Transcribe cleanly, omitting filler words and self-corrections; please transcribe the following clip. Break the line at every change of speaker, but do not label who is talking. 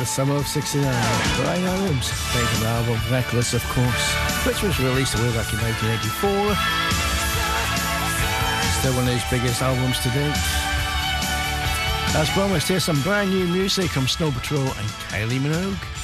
the summer of '69. Bryan Adams, taking the album Reckless, of course, which was released way back in 1984. Still one of his biggest albums to date. As promised, here's some brand new music from Snow Patrol and Kylie Minogue.